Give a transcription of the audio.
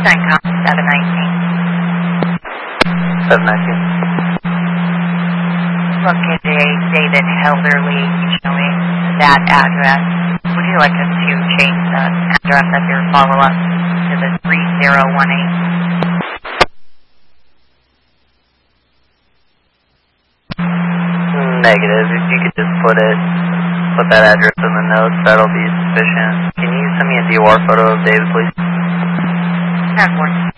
CENTCOM 719. 719. Look at a David Helderly showing that address. Would you like us to change the address of your follow-up to the 3018? Negative. If you could just put that address in the notes, that'll be sufficient. Can you send me a DOR photo of David, please? Of course.